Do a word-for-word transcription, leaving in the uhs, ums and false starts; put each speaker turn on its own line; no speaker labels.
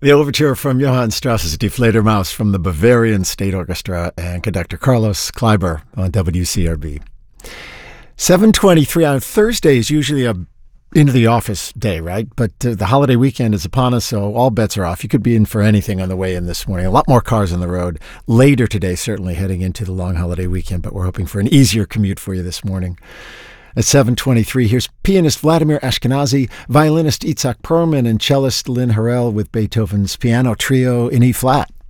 The overture from Johann Strauss's Die Fledermaus from the Bavarian State Orchestra and conductor Carlos Kleiber on W C R B. seven twenty-three on Thursday is usually a into the office day, right? But uh, the holiday weekend is upon us, so all bets are off. You could be in for anything on the way in this morning. A lot more cars on the road later today, certainly heading into the long holiday weekend, but we're hoping for an easier commute for you this morning. At seven twenty-three, here's pianist Vladimir Ashkenazy, violinist Itzhak Perlman, and cellist Lynn Harrell with Beethoven's Piano Trio in E-flat.